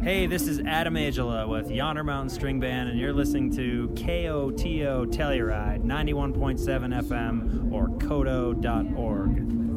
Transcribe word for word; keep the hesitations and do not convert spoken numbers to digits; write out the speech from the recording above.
Hey, this is Adam Angela with Yonder Mountain String Band, and you're listening to K O T O Telluride, ninety-one point seven F M, or koto dot org.